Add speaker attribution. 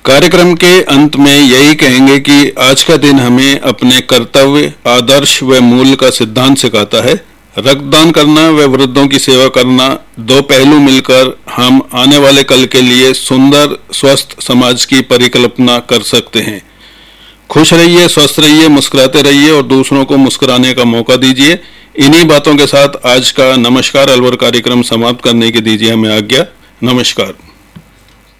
Speaker 1: कार्यक्रम के अंत में यही कहेंगे कि आज का दिन हमें अपने कर्तव्य, आदर्श व मूल्य का सिद्धांत सिखाता है। रक्तदान करना व वृद्धों की सेवा करना, दो पहलू मिलकर हम आने वाले कल के लिए सुंदर स्वस्थ समाज की परिकल्पना कर सकते हैं। खुश रहिए, स्वस्थ रहिए, मुस्कुराते रहिए और दूसरों को मुस्कुराने का मौका दीजिए। इन्हीं बातों के साथ आज का नमस्कार अलवर कार्यक्रम समाप्त करने की दीजिए हमें आज्ञा। नमस्कार।